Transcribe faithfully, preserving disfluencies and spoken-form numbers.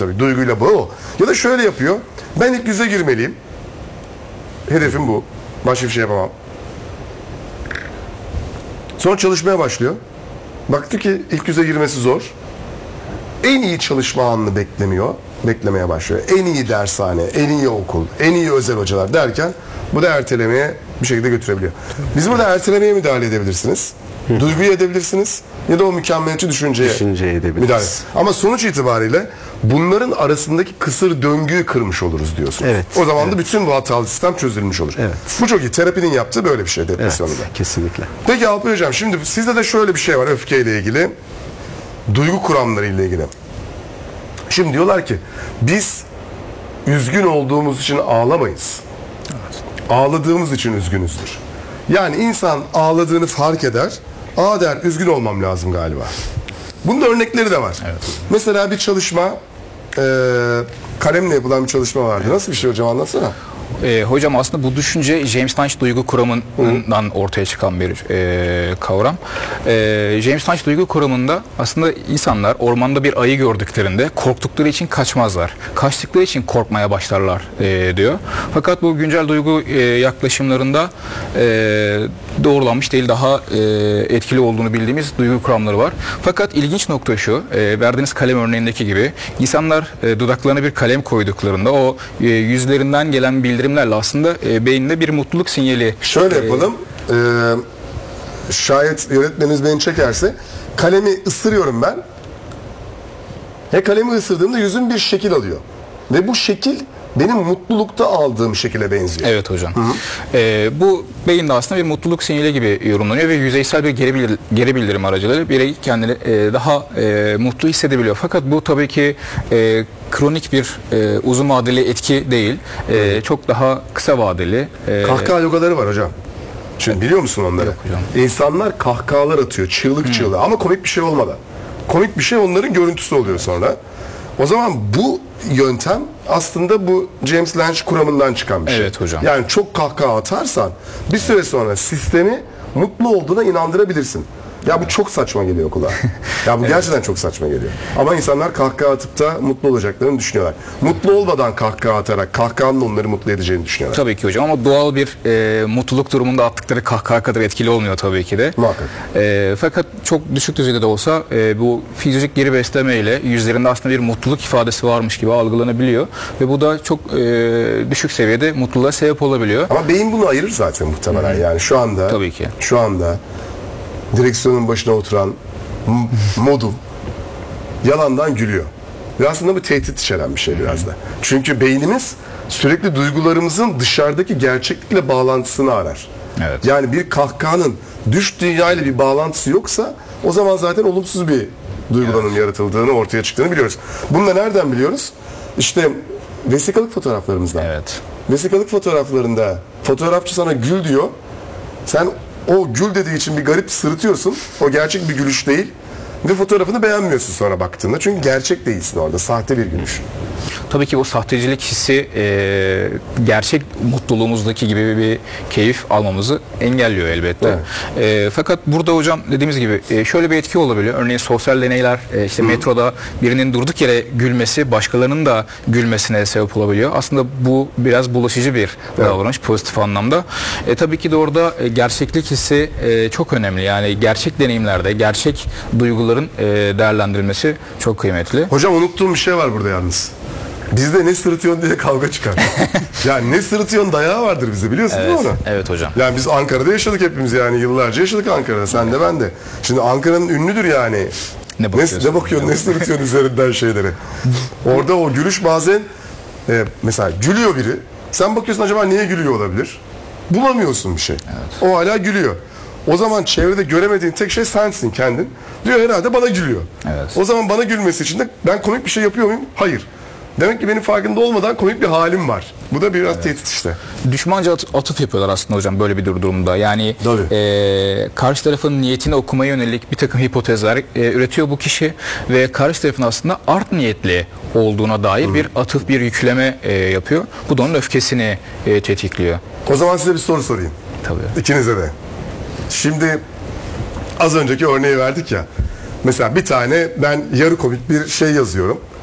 tabii. Duyguyla bağı o. Ya da şöyle yapıyor. Ben ilk yüze girmeliyim. Hedefim bu. Başka bir şey yapamam. Sonra çalışmaya başlıyor. Baktı ki ilk yüze girmesi zor. En iyi çalışma anını beklemiyor. Beklemeye başlıyor. En iyi dershane, en iyi okul, en iyi özel hocalar derken bu da ertelemeye bir şekilde götürebiliyor. Biz burada ertelemeye müdahale edebilirsiniz. Duyguyu edebilirsiniz. Ya da o mükemmeliyetçi düşünceye, düşünceye müdahale. Ama sonuç itibariyle bunların arasındaki kısır döngüyü kırmış oluruz diyorsunuz. Evet, o zaman evet. da bütün bu hatalı sistem çözülmüş olur. Evet. Bu çok iyi. Terapinin yaptığı böyle bir şey depresyonda. Evet, kesinlikle. Peki Alpay Hocam, şimdi sizde de şöyle bir şey var öfkeyle ilgili. Duygu kuramları ile ilgili. Şimdi diyorlar ki biz üzgün olduğumuz için ağlamayız. Ağladığımız için üzgünüzdür. Yani insan ağladığını fark eder. Aa der, üzgün olmam lazım galiba. Bunun da örnekleri de var. Evet. Mesela bir çalışma, e, kalemle yapılan bir çalışma vardı. Nasıl bir şey hocam, anlatsana. E, hocam aslında bu düşünce James Lange duygu kuramından ortaya çıkan bir e, kavram. E, James Lange duygu kuramında aslında insanlar ormanda bir ayı gördüklerinde korktukları için kaçmazlar. Kaçtıkları için korkmaya başlarlar e, diyor. Fakat bu güncel duygu e, yaklaşımlarında e, doğrulanmış değil, daha e, etkili olduğunu bildiğimiz duygu kuramları var. Fakat ilginç nokta şu, e, verdiğiniz kalem örneğindeki gibi insanlar e, dudaklarına bir kalem koyduklarında o e, yüzlerinden gelen bildirimlerle aslında e, beyinde bir mutluluk sinyali. Şöyle e, yapalım. Ee, şayet yönetmeniniz beni çekerse kalemi ısırıyorum ben. He, kalemi ısırdığımda yüzüm bir şekil alıyor. Ve bu şekil benim mutlulukta aldığım şekile benziyor. Evet hocam. E, bu beyinde aslında bir mutluluk sinyali gibi yorumlanıyor ve yüzeysel bir geri, bildir, geri bildirim aracılığıyla birey kendini e, daha e, mutlu hissedebiliyor. Fakat bu tabii ki e, kronik bir e, uzun vadeli etki değil. E, çok daha kısa vadeli. E, Kahkaha yogaları var hocam. Şimdi biliyor musun onları? Yok hocam. İnsanlar kahkahalar atıyor, çığlık hmm. çığlığı, ama komik bir şey olmadan. Komik bir şey onların görüntüsü oluyor sonra. O zaman bu yöntem aslında bu James Lange kuramından çıkan bir şey. Evet hocam. Yani çok kahkaha atarsan bir süre sonra sistemi mutlu olduğuna inandırabilirsin. Ya bu çok saçma geliyor kulağa. Ya bu evet. gerçekten çok saçma geliyor. Ama insanlar kahkaha atıp da mutlu olacaklarını düşünüyorlar. Mutlu olmadan kahkaha atarak kahkahanın onları mutlu edeceğini düşünüyorlar. Tabii ki hocam, ama doğal bir e, mutluluk durumunda attıkları kahkaha kadar etkili olmuyor tabii ki de. Muhakkak. E, fakat çok düşük düzeyde de olsa e, bu fizyolojik geri besleme ile yüzlerinde aslında bir mutluluk ifadesi varmış gibi algılanabiliyor. Ve bu da çok e, düşük seviyede mutluluğa sebep olabiliyor. Ama beyin bunu ayırır zaten muhtemelen. Yani şu anda tabii ki. Şu anda direksiyonun başına oturan modum yalandan gülüyor. Ve aslında bu tehdit içeren bir şey biraz da. Çünkü beynimiz sürekli duygularımızın dışarıdaki gerçeklikle bağlantısını arar. Evet. Yani bir kahkahanın dış dünyayla bir bağlantısı yoksa o zaman zaten olumsuz bir duyguların evet. yaratıldığını, ortaya çıktığını biliyoruz. Bunu da nereden biliyoruz? İşte vesikalık fotoğraflarımızdan. Evet. Vesikalık fotoğraflarında fotoğrafçı sana gül diyor. Sen o gül dediği için bir garip sırıtıyorsun. O gerçek bir gülüş değil. Ve fotoğrafını beğenmiyorsun sonra baktığında. Çünkü gerçek değilsin orada. Sahte bir gülüş. Tabii ki o sahtecilik hissi e, gerçek mutluluğumuzdaki gibi bir keyif almamızı engelliyor elbette. Evet. E, fakat burada hocam dediğimiz gibi e, şöyle bir etki olabiliyor. Örneğin sosyal deneyler, e, işte Hı. metroda birinin durduk yere gülmesi başkalarının da gülmesine sebep olabiliyor. Aslında bu biraz bulaşıcı bir evet. davranış pozitif anlamda. E, tabii ki de orada e, gerçeklik hissi e, çok önemli. Yani gerçek deneyimlerde, gerçek duyguların e, değerlendirilmesi çok kıymetli. Hocam unuttuğum bir şey var burada yalnız. Bizde ne sırıtıyorsun diye kavga çıkar. Yani ne sırıtıyorsun dayağı vardır bizde, biliyorsun evet, değil mi onu? Evet hocam. Yani biz Ankara'da yaşadık hepimiz, yani yıllarca yaşadık Ankara'da. Sen de ben de. Şimdi Ankara'nın ünlüdür yani. Ne bakıyorsun? Ne, ne bakıyorsun, ne sırıtıyorsun üzerinden şeyleri. Orada o gülüş bazen e, mesela gülüyor biri. Sen bakıyorsun acaba niye gülüyor olabilir? Bulamıyorsun bir şey. Evet. O hala gülüyor. O zaman çevrede göremediğin tek şey sensin, kendin. Diyor herhalde bana gülüyor. Evet. O zaman bana gülmesi için de ben komik bir şey yapıyor muyum? Hayır. Demek ki benim farkında olmadan komik bir halim var. Bu da biraz evet. tehdit işte. Düşmanca at- atıf yapıyorlar aslında hocam böyle bir durumda. Yani e, karşı tarafın niyetini okumaya yönelik bir takım hipotezler e, üretiyor bu kişi ve karşı tarafın aslında art niyetli olduğuna dair hmm. bir atıf, bir yükleme e, yapıyor. Bu da onun öfkesini e, tetikliyor. O zaman size bir soru sorayım. Tabii. İkinize de. Şimdi az önceki örneği verdik ya. Mesela bir tane ben yarı komik bir şey yazıyorum.